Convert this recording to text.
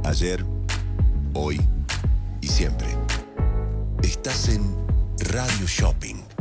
Ayer, hoy y siempre. Estás en Radio Shopping.